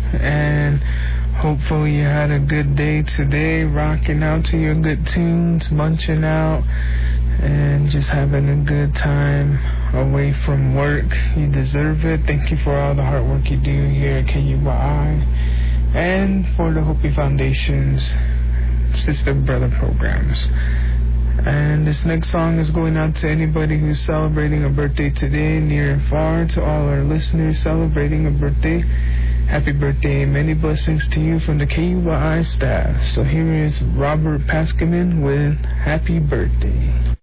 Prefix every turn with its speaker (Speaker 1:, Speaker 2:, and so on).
Speaker 1: And hopefully you had a good day today, rocking out to your good tunes, munching out, and just having a good time away from work. You deserve it. Thank you for all the hard work you do here at KUYI and for the Hopi Foundation's sister brother programs. And this next song is going out to anybody who's celebrating a birthday today, near and far, to all our listeners celebrating a birthday. Happy birthday, many blessings to you from the KUYI staff. So here is Robert Paskinen with Happy Birthday.